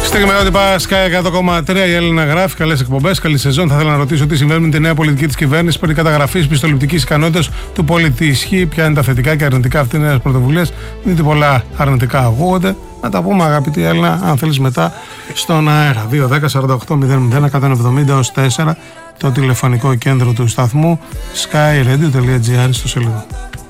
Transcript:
Στιγμιότυπα Sky 100,3 η Έλληνα γράφει. Καλές εκπομπές, καλή σεζόν. Θα ήθελα να ρωτήσω τι συμβαίνει με τη νέα πολιτική της κυβέρνησης περί καταγραφής πιστοληπτικής ικανότητας του πολίτη. Ισχύει, ποια είναι τα θετικά και αρνητικά αυτής της νέας πρωτοβουλίας. Δείτε πολλά αρνητικά ακούγονται. Να τα πούμε, αγαπητή Έλληνα, αν θέλεις μετά στον αέρα. 2-10-48-001-170-4 το τηλεφωνικό κέντρο του σταθμού skyradio.gr στο σελίδο.